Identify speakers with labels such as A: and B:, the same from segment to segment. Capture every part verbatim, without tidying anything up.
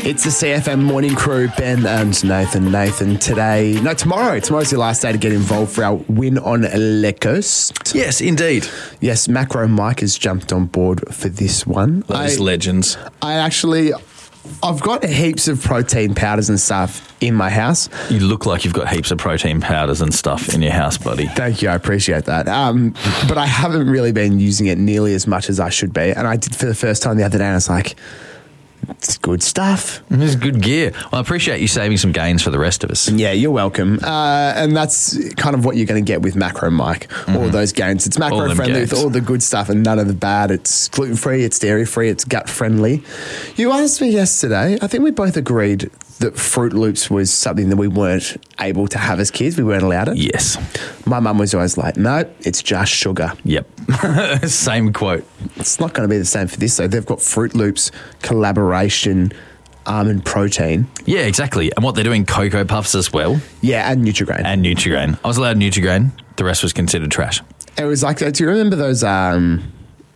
A: It's the C F M Morning Crew, Ben and Nathan. Nathan, today, no, tomorrow. Tomorrow's your last day to get involved for our win on Le Coast.
B: Yes, indeed.
A: Yes, Macro Mike has jumped on board for this one.
B: Those
A: I,
B: legends.
A: I actually, I've got heaps of protein powders and stuff in my house.
B: You look like you've got heaps of protein powders and stuff in your house, buddy.
A: Thank you, I appreciate that. Um, but I haven't really been using it nearly as much as I should be. And I did for the first time the other day, and I was like, it's good stuff.
B: It's good gear. Well, I appreciate you saving some gains for the rest of us.
A: Yeah, you're welcome. Uh, and that's kind of what you're going to get with Macro Mike. Mm-hmm. All those gains. It's macro friendly with all the good stuff and none of the bad. It's gluten free, it's dairy free, it's gut friendly. You asked me yesterday, I think we both agreed that Fruit Loops was something that we weren't able to have as kids. We weren't allowed it.
B: Yes.
A: My mum was always like, no, it's just sugar.
B: Yep. Same quote.
A: It's not going to be the same for this, though. They've got Fruit Loops collaboration almond protein.
B: Yeah, exactly. And what they're doing, Cocoa Puffs as well.
A: Yeah, and Nutrigrain.
B: And Nutrigrain. I was allowed Nutrigrain. The rest was considered trash.
A: It was like, do you remember those... Um,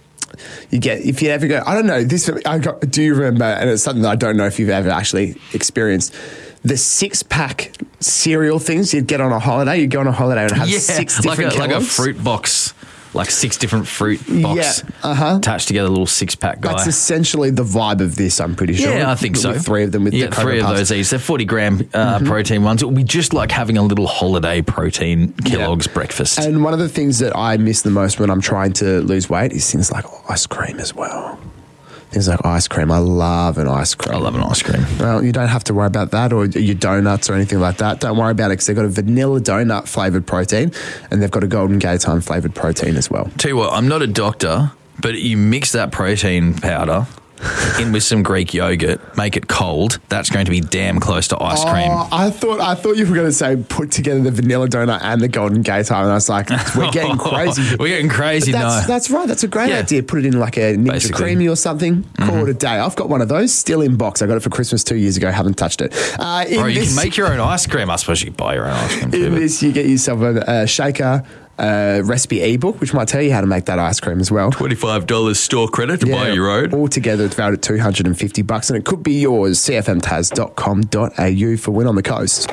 A: You get, if you ever go, I don't know, this, I got, do you remember, and it's something that I don't know if you've ever actually experienced, the six pack cereal things you'd get on a holiday, you'd go on a holiday and have
B: yeah,
A: six different
B: like a,
A: Kellogg's.
B: like a fruit box, like six different fruit box
A: yeah, uh-huh.
B: attached together, a little six pack guy.
A: That's essentially the vibe of this, I'm pretty sure.
B: Yeah, I think so.
A: With three of them with
B: yeah,
A: the
B: three of
A: Puffs.
B: those each. They're forty gram uh, mm-hmm. protein ones. It will be just like having a little holiday protein Kellogg's yeah. breakfast.
A: And one of the things that I miss the most when I'm trying to lose weight is things like ice cream as well. Things like ice cream. I love an ice cream.
B: I love an ice cream.
A: Well, you don't have to worry about that or your donuts or anything like that. Don't worry about it because they've got a vanilla donut flavoured protein and they've got a Golden Gaytime flavoured protein as well.
B: Tell you what, I'm not a doctor, but you mix that protein powder in with some Greek yogurt, make it cold. That's going to be damn close to ice cream.
A: Oh, I thought I thought you were going to say put together the vanilla donut and the Golden Gaytime, and I was like, we're getting crazy.
B: We're getting crazy,
A: that's,
B: no.
A: That's right. That's a great
B: yeah. idea.
A: Put it in like a Ninja
B: Basically.
A: Creamy or something.
B: Mm-hmm.
A: Call it a day. I've got one of those still in box. I got it for Christmas two years ago. Haven't touched it. Uh,
B: Bro, you
A: this,
B: can make your own ice cream. I suppose you can buy your own ice cream too.
A: In this, you get yourself a, a shaker, Uh, recipe ebook, which might tell you how to make that ice cream as well.
B: twenty-five dollars store credit to
A: yeah,
B: buy your own.
A: All together, it's valued at two hundred fifty bucks, and it could be yours. c f m taz dot com dot a u for Win on the Coast.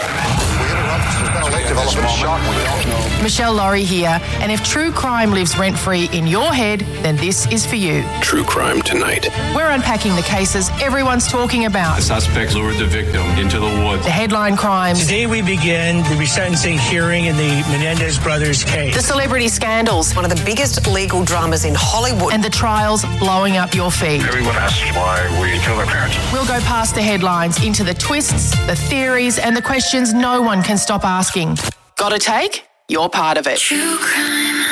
C: Michelle Laurie here, and if true crime lives rent-free in your head, then this is for you.
D: True Crime Tonight.
C: We're unpacking the cases everyone's talking about.
E: The suspect lured the victim into the woods.
C: The headline crimes.
F: Today we begin the resentencing hearing in the Menendez brothers case.
C: The celebrity scandals.
G: One of the biggest legal dramas in Hollywood.
C: And the trials blowing up your feed.
E: Everyone asks why we killed our parents.
C: We'll go past the headlines into the twists, the theories, and the questions no one can stop asking. Got a take? You're part of it.
D: True Crime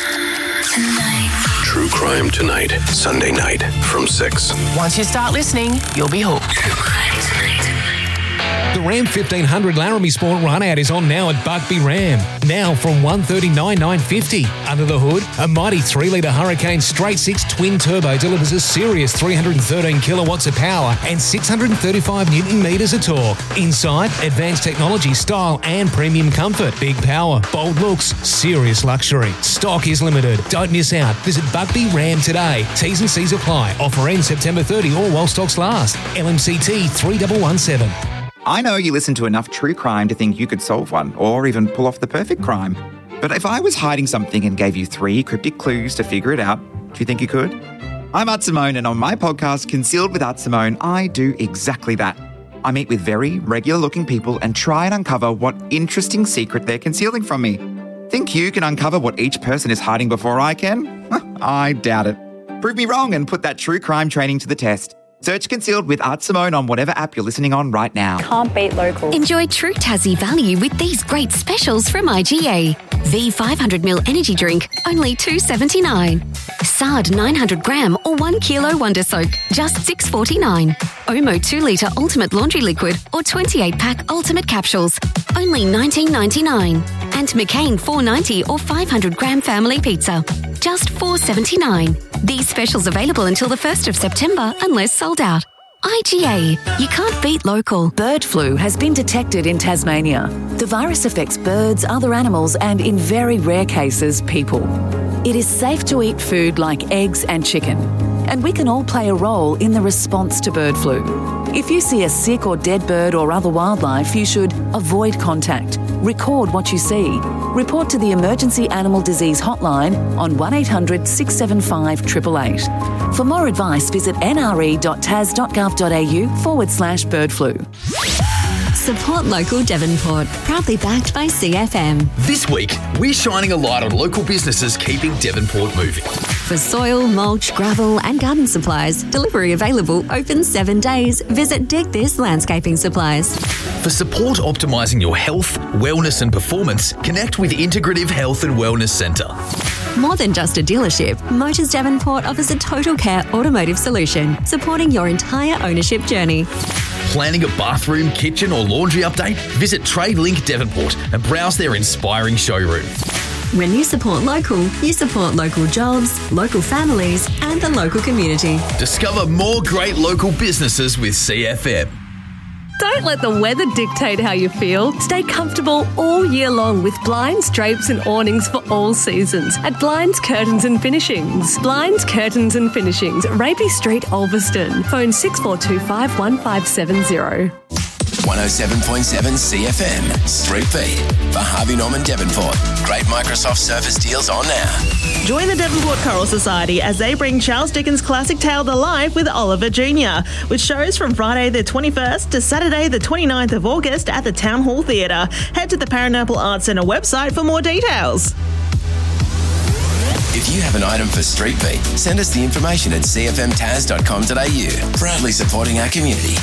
D: Tonight. True Crime Tonight, Sunday night from six.
C: Once you start listening, you'll be hooked.
D: True Crime Tonight.
H: The Ram fifteen hundred Laramie Sport Run Out is on now at Buckby Ram. Now from one thirty-nine nine fifty. Under the hood, a mighty three litre Hurricane Straight six twin turbo delivers a serious three hundred thirteen kilowatts of power and six hundred thirty-five newton metres of torque. Inside, advanced technology, style and premium comfort. Big power, bold looks, serious luxury. Stock is limited. Don't miss out. Visit Buckby Ram today. T's and C's apply. Offer ends September thirtieth or while stocks last. L M C T three one one seven.
I: I know you listen to enough true crime to think you could solve one or even pull off the perfect crime. But if I was hiding something and gave you three cryptic clues to figure it out, do you think you could? I'm Art Simone, and on my podcast, Concealed with Art Simone, I do exactly that. I meet with very regular-looking people and try and uncover what interesting secret they're concealing from me. Think you can uncover what each person is hiding before I can? I doubt it. Prove me wrong and put that true crime training to the test. Search Concealed with Art Simone on whatever app you're listening on right now.
J: Can't beat local.
K: Enjoy true Tassie value with these great specials from I G A. V five hundred milliliter energy drink, only two dollars seventy-nine. S A R D nine hundred gram or one kilo Wonder Soak, just six dollars forty-nine. Omo two litre Ultimate Laundry Liquid or twenty-eight pack Ultimate Capsules, only nineteen ninety-nine. And McCain four ninety or five hundred gram Family Pizza, just four seventy-nine. These specials available until the first of September unless sold out. I G A, you can't beat local.
L: Bird flu has been detected in Tasmania. The virus affects birds, other animals, and in very rare cases, people. It is safe to eat food like eggs and chicken. and we can all play a role in the response to bird flu. If you see a sick or dead bird or other wildlife, you should avoid contact, record what you see, report to the Emergency Animal Disease Hotline on one eight hundred six seven five eight eight eight. For more advice, visit nre.tas.gov.au forward slash bird flu.
K: Support local Devonport, proudly backed by C F M.
B: This week, we're shining a light on local businesses keeping Devonport moving.
K: For soil, mulch, gravel and garden supplies, delivery available, open seven days. Visit Dig This Landscaping Supplies.
B: For support optimising your health, wellness and performance, connect with Integrative Health and Wellness Centre.
K: More than just a dealership, Motors Devonport offers a total care automotive solution, supporting your entire ownership journey.
B: Planning a bathroom, kitchen or laundry update? Visit TradeLink Devonport and browse their inspiring showroom.
K: When you support local, you support local jobs, local families and the local community.
B: Discover more great local businesses with C F M.
J: Don't let the weather dictate how you feel. Stay comfortable all year long with blinds, drapes and awnings for all seasons at Blinds, Curtains and Finishings. Blinds, Curtains and Finishings, Rapey Street, Ulverston. Phone six four two five one five seven zero.
D: one oh seven point seven C F M, Street Beat for Harvey Norman Devonport. Great Microsoft Surface deals on now.
M: Join the Devonport Choral Society as they bring Charles Dickens' classic tale to life with Oliver Junior, with shows from Friday the twenty-first to Saturday the twenty-ninth of August at the Town Hall Theatre. Head to the Paranople Arts Centre website for more details.
D: If you have an item for Street Beat, send us the information at c f m tas dot com dot a u. Proudly supporting our community.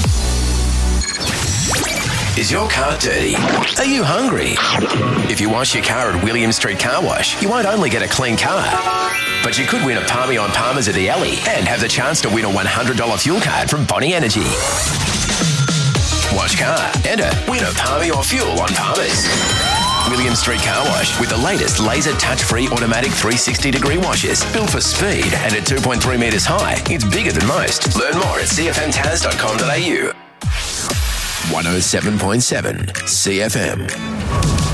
D: Is your car dirty? Are you hungry? If you wash your car at William Street Car Wash, you won't only get a clean car, but you could win a Palmy on Palmers at the Alley and have the chance to win a one hundred dollars fuel card from Bonnie Energy. Wash car, enter, win a Palmy or fuel on Palmers. William Street Car Wash with the latest laser touch-free automatic three hundred sixty degree washes. Built for speed and at two point three metres high. It's bigger than most. Learn more at c f m tas dot com dot a u. one oh seven point seven C F M.